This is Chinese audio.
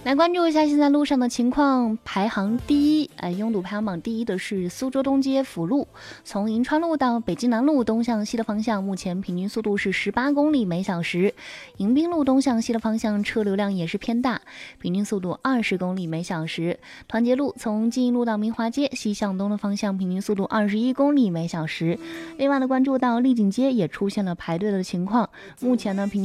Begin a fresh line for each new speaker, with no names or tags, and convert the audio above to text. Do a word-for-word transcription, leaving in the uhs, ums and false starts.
来关注一下现在路上的情况，排行第一，呃，拥堵排行榜第一的是苏州东街辅路，从银川路到北京南路东向西的方向，目前平均速度是十八公里每小时。迎宾路东向西的方向车流量也是偏大，平均速度二十公里每小时。团结路从金银路到明华街西向东的方向，平均速度二十一公里每小时。另外呢，关注到丽景街也出现了排队的情况，目前呢平均